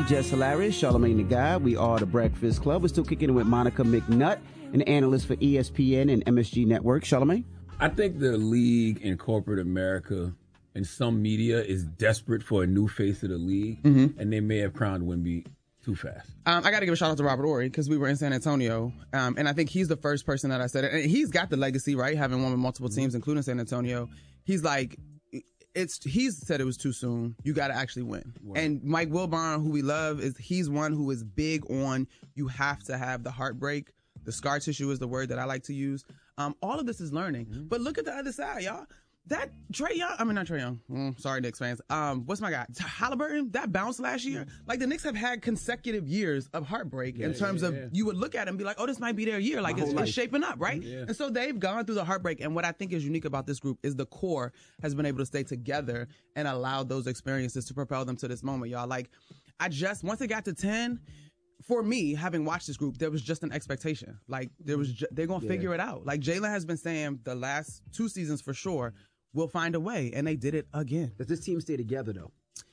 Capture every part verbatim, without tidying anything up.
Just Hilarious, Charlamagne the Guy. We are the Breakfast Club. We're still kicking it with Monica McNutt, an analyst for E S P N and M S G Network. Charlamagne? I think the league in corporate America and some media is desperate for a new face of the league, mm-hmm. and they may have crowned Wemby too fast. Um, I got to give a shout out to Robert Horry because we were in San Antonio, um, and I think he's the first person that I said it. And he's got the legacy, right, having won with multiple teams, mm-hmm. including San Antonio. He's like, it's he's said it was too soon. You got to actually win. Wow. And Mike Wilbon, who we love, is he's one who is big on you have to have the heartbreak. The scar tissue is the word that I like to use. Um, all of this is learning. Mm-hmm. But look at the other side, y'all. That Trae Young, I mean, not Trae Young. Mm, sorry, Knicks fans. Um, what's my guy? Halliburton, that bounce last year. Like, the Knicks have had consecutive years of heartbreak yeah, in terms yeah, of yeah. you would look at it and be like, oh, this might be their year. Like, it's, it's shaping up, right? Yeah. And so they've gone through the heartbreak. And what I think is unique about this group is the core has been able to stay together and allow those experiences to propel them to this moment, y'all. Like, I just, once it got to ten, for me, having watched this group, there was just an expectation. Like, there was, ju- they're going to yeah. figure it out. Like, Jalen has been saying the last two seasons for sure, we'll find a way, and they did it again. Does this team stay together, though?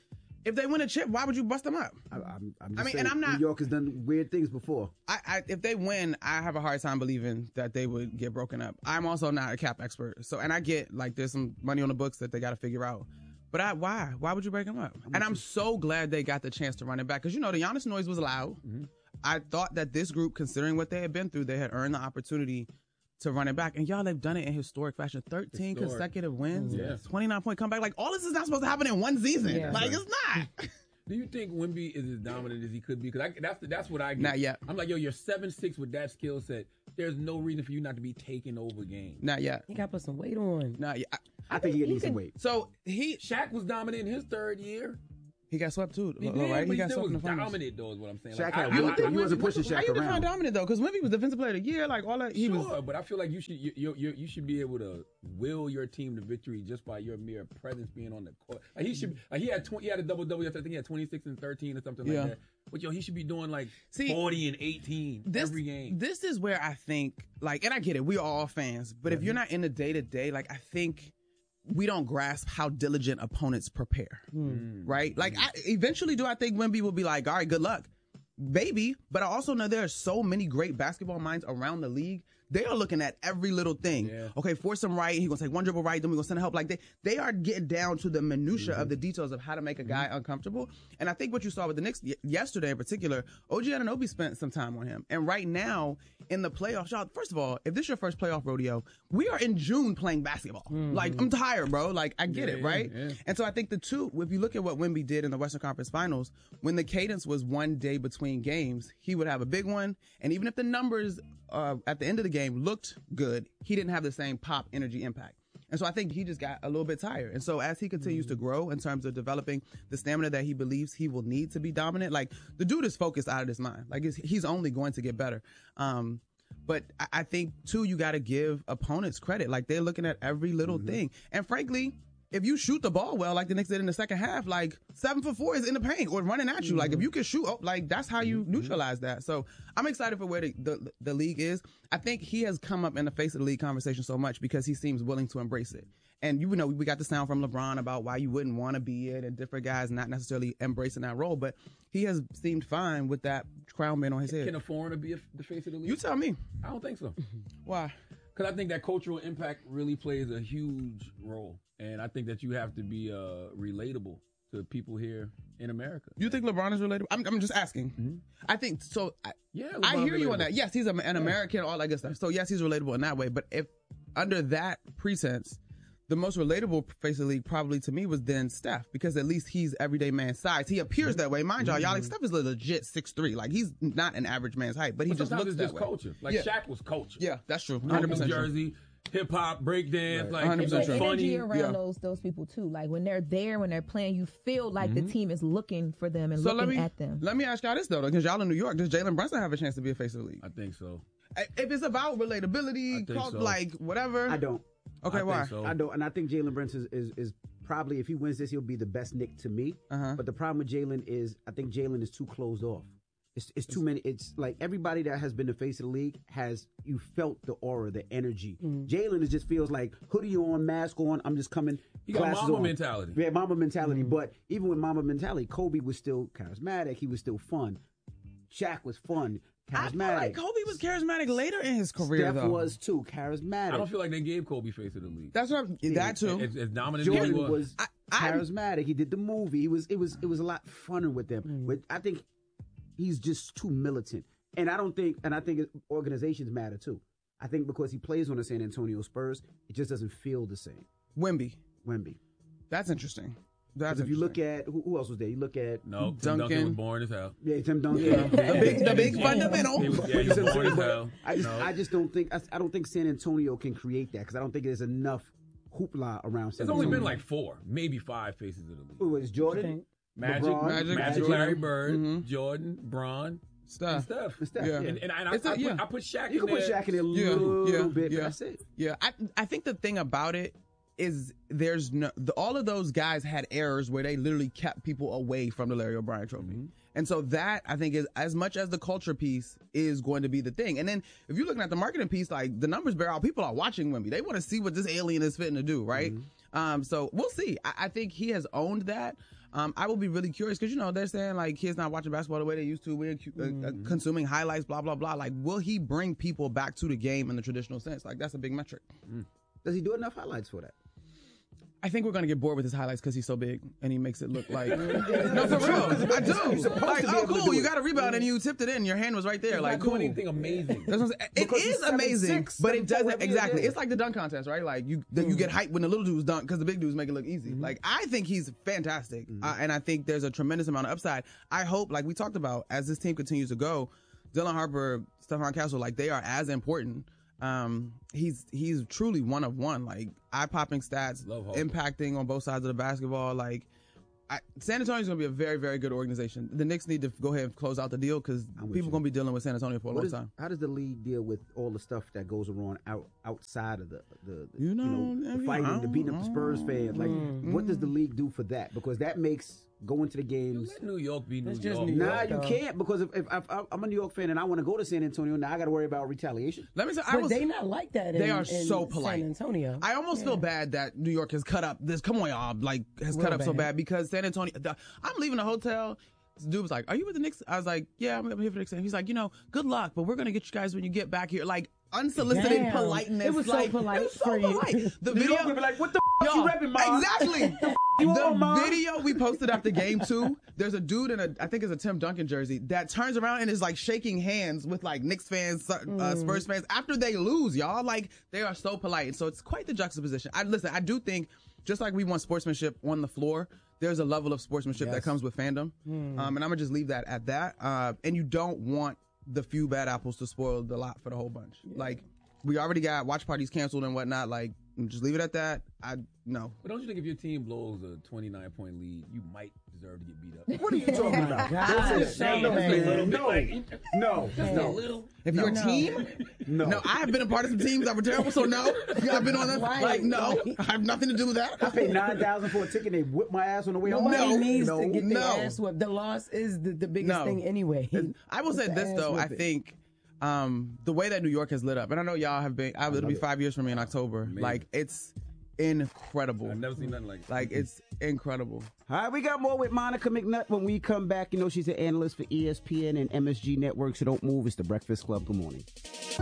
If they win a chip, why would you bust them up? I, I'm, I'm just I mean, saying, and I'm not. New York has done weird things before. I, I, if they win, I have a hard time believing that they would get broken up. I'm also not a cap expert, so and I get like there's some money on the books that they got to figure out. But I, why? Why would you break them up? I'm and I'm you. so glad they got the chance to run it back because you know the Giannis noise was loud. Mm-hmm. I thought that this group, considering what they had been through, they had earned the opportunity to run it back. And y'all, they've done it in historic fashion. thirteen historic. consecutive wins, yeah. twenty-nine point comeback. Like, all this is not supposed to happen in one season. Yeah. Like, it's not. Do you think Wemby is as dominant as he could be? Because that's that's what I get. Not yet. I'm like, yo, you're seven six with that skill set. There's no reason for you not to be taking over games. Not yet. He got to put some weight on. Not yet. I, I, I think he needs some weight. So, he... Shaq was dominant in his third year. He got swept too, he though, did, right? He, he got still swept was in the finals. dominant, though, is what I'm saying. Shaq like, had, I, you, I, I, you wasn't pushing Shaq around. How you define around. dominant, though? Because Wemby was defensive player of the year. Like, all that, he sure, was... but I feel like you should you, you, you, you should be able to will your team to victory just by your mere presence being on the court. Like, he should. Like, he had twenty, he had a double double. I think he had twenty-six and thirteen or something yeah. like that. But yo, he should be doing like See, forty and eighteen this, every game. This is where I think, like, and I get it. We are all fans, but mm-hmm. if you're not in the day to day, like, I think we don't grasp how diligent opponents prepare, mm. right? Like, I, eventually, do I think Wemby will be like, all right, good luck? Maybe, but I also know there are so many great basketball minds around the league. They are looking at every little thing. Yeah. Okay, force him right. He's going to take one dribble right. Then we're going to send help. Like they, they are getting down to the minutia mm-hmm. of the details of how to make a guy mm-hmm. uncomfortable. And I think what you saw with the Knicks y- yesterday in particular, O G Anunoby spent some time on him. And right now in the playoffs, y'all, first of all, if this is your first playoff rodeo, we are in June playing basketball. Mm-hmm. Like, I'm tired, bro. Like, I get yeah, it, right? Yeah. And so I think the two, if you look at what Wemby did in the Western Conference Finals, when the cadence was one day between games, he would have a big one. And even if the numbers uh, at the end of the game looked good, he didn't have the same pop, energy, impact. And so I think he just got a little bit tired. And so as he continues to grow in terms of developing the stamina that he believes he will need to be dominant, like the dude is focused out of his mind. Like it's, he's only going to get better. Um, but I, I think too, you got to give opponents credit. Like they're looking at every little mm-hmm. thing. And frankly, if you shoot the ball well, like the Knicks did in the second half, like seven for four is in the paint or running at you. Mm-hmm. Like if you can shoot, oh, like that's how you mm-hmm. neutralize that. So I'm excited for where the, the the league is. I think he has come up in the face of the league conversation so much because he seems willing to embrace it. And you know, we got the sound from LeBron about why you wouldn't want to be it and different guys not necessarily embracing that role. But he has seemed fine with that crown being on his head. Can a foreigner be a, the face of the league? You tell me. I don't think so. Why? Because I think that cultural impact really plays a huge role. And I think that you have to be uh, relatable to people here in America. You think LeBron is relatable? I'm, I'm just asking. Mm-hmm. I think so. I, yeah, I hear relatable. you on that. Yes, he's a, an yeah. American, all that good stuff. So yes, he's relatable in that way. But if under that pretense, the most relatable face of the league probably to me was then Steph, because at least he's everyday man size. He appears mm-hmm. that way. Mind y'all, mm-hmm. y'all, like Steph is a legit six three. Like he's not an average man's height, but he but just looks it's that just way. culture. Like yeah. Shaq was culture. Yeah, that's true. one hundred hundred percent Jersey. True. Hip hop, breakdance, right. like one hundred percent true. funny. Energy around yeah. those those people too. Like when they're there, when they're playing, you feel like mm-hmm. the team is looking for them and so looking let me, at them. Let me ask y'all this though, because y'all in New York, does Jalen Brunson have a chance to be a face of the league? I think so. If it's about relatability, call, so. like whatever. I don't. Okay, I why? So. I don't, and I think Jalen Brunson is, is is probably, if he wins this, he'll be the best Knick to me. Uh-huh. But the problem with Jalen is, I think Jalen is too closed off. It's, it's too many. It's like everybody that has been the face of the league has, you felt the aura, the energy. Mm. Jalen, it just feels like hoodie on, mask on, I'm just coming. You got Mamba on. mentality. Yeah, Mamba mentality. Mm. But even with Mamba mentality, Kobe was still charismatic. He was still fun. Shaq was fun, charismatic. I feel like Kobe was charismatic later in his career, Steph though. was too, charismatic. I don't feel like they gave Kobe face of the league. That's what I'm, yeah. that too. As, as dominant Jordan as he was. was I, charismatic. He did the movie. He was. It was. It was a lot funner with them. Mm. But I think he's just too militant, and I don't think. And I think organizations matter too. I think because he plays on the San Antonio Spurs, it just doesn't feel the same. Wemby. Wemby. That's interesting. That's if you look at who, who else was there, you look at no Tim Duncan, Duncan was boring as hell. Yeah, Tim Duncan, yeah. the big, the big fundamental. He, yeah, he's boring as hell. I just, no. I just don't think, I, I don't think San Antonio can create that because I don't think there's enough hoopla around. San There's Antonio. only been like four, maybe five faces of the league. Who was Jordan, Magic, LeBron, Magic, Magic, Larry Bird, mm-hmm. Jordan, Bron. Steph. And Steph. And Steph. Yeah. Yeah. And, and, and I, I, a, yeah. put, I put Shaq you in can there. put Shaq in there a yeah. little yeah. bit, yeah. but that's it. Yeah, I I think the thing about it is there's no the, all of those guys had errors where they literally kept people away from the Larry O'Brien Trophy. Mm-hmm. And so that, I think, is as much as the culture piece is going to be the thing. And then if you're looking at the marketing piece, like the numbers bear out, people are watching Wemby. They want to see what this alien is fitting to do, right? Mm-hmm. Um, so we'll see. I, I think he has owned that. Um, I will be really curious because, you know, they're saying, like, kids not watching basketball the way they used to. We're uh, mm-hmm. uh, consuming highlights, blah, blah, blah. Like, will he bring people back to the game in the traditional sense? Like, that's a big metric. Mm. Does he do enough highlights for that? I think we're going to get bored with his highlights because he's so big and he makes it look like... No, for real. I do. Like, oh, cool, you got a rebound and you tipped it in. Your hand was right there. It's like, not cool. doing anything amazing. That's what I'm saying. It Because is amazing, six, but it doesn't... Exactly. Day. It's like the dunk contest, right? Like, you mm. you get hyped when the little dudes dunk because the big dudes make it look easy. Mm-hmm. Like, I think he's fantastic. Mm-hmm. uh, and I think there's a tremendous amount of upside. I hope, like we talked about, as this team continues to go, Dylan Harper, Stephon Castle, like, they are as important. Um, he's he's truly one of one, like eye-popping stats, impacting on both sides of the basketball. Like, I, San Antonio's going to be a very, very good organization. The Knicks need to go ahead and close out the deal because people are going to be dealing with San Antonio for a what long is, time. How does the league deal with all the stuff that goes around out outside of the, the, the you know, you know the fighting, the beating up the Spurs fans? Like, mm, what does the league do for that? Because that makes going to the games. Let New York be New it's York. Just New nah, York, you though. can't because if, if, if I'm a New York fan and I want to go to San Antonio, now I got to worry about retaliation. Let me say, But I was, they not like that. In, they are in so polite. San Antonio. I almost yeah. feel bad that New York has cut up this. Come on, y'all, like has Real cut up bad. so bad because San Antonio. The, I'm leaving the hotel. This dude was like, "Are you with the Knicks?" I was like, "Yeah, I'm here for the Knicks." And he's like, "You know, good luck, but we're gonna get you guys when you get back here." Like unsolicited Damn. politeness. It was so like, polite it was so for you. polite. The New video York would be like, "What the f- you Yo, repping, Ma?" Exactly. the f- you the on, Ma? video we posted after game two, there's a dude in a, I think it's a Tim Duncan jersey, that turns around and is like shaking hands with like Knicks fans, uh, mm. Spurs fans after they lose, y'all. Like, they are so polite. And so it's quite the juxtaposition. I listen, I do think, just like we want sportsmanship on the floor, there's a level of sportsmanship Yes. that comes with fandom. Mm. Um, and I'm going to just leave that at that. Uh, and you don't want the few bad apples to spoil the lot for the whole bunch. Yeah. Like, we already got watch parties canceled and whatnot. Like, just leave it at that. I no. But don't you think if your team blows a twenty-nine point lead, you might deserve to get beat up? What are you talking about? God. Don't say that. No, man. No, no, no, Little. If you're No. a team, no. no, I have been a part of some teams that were terrible, so no. I've been on that. Right. Like, no, I have nothing to do with I that. paid nine thousand for a ticket. They whipped my ass on the way home. Nobody No, needs no, to get their no. ass whipped. The loss is the, the biggest No. thing anyway. I will say The this ass though. I whipping. think um, the way that New York has lit up, and I know y'all have been. I, it'll be five years for me in October. Amazing. Like, it's incredible. I've never seen nothing like that. Like, it's incredible. All right, we got more with Monica McNutt when we come back. You know, she's an analyst for E S P N and M S G Network, so don't move. It's the Breakfast Club. Good morning.